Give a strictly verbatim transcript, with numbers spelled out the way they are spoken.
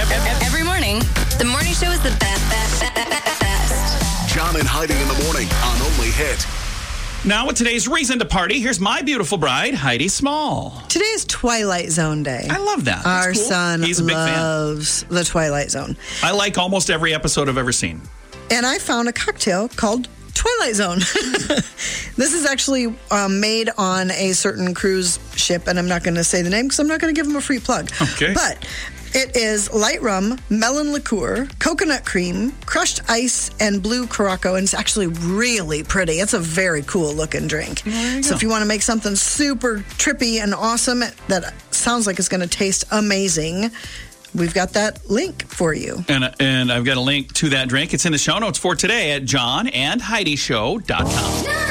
Every morning, the morning show is the best, best, best, best. John and Heidi in the morning on Only Hit. Now with today's reason to party, here's my beautiful bride, Heidi Small. Today is Twilight Zone Day. I love that. That's Our cool. son He's a big loves fan. the Twilight Zone. I like almost every episode I've ever seen. And I found a cocktail called Twilight Zone. This is actually um, made on a certain cruise ship, and I'm not going to say the name because I'm not going to give them a free plug. Okay. But it is light rum, melon liqueur, coconut cream, crushed ice, and blue Curaçao, and it's actually really pretty. It's a very cool looking drink. So go. if you want to make something super trippy and awesome that sounds like it's going to taste amazing, we've got that link for you. And and I've got a link to that drink. It's in the show notes for today at john and heidi show dot com.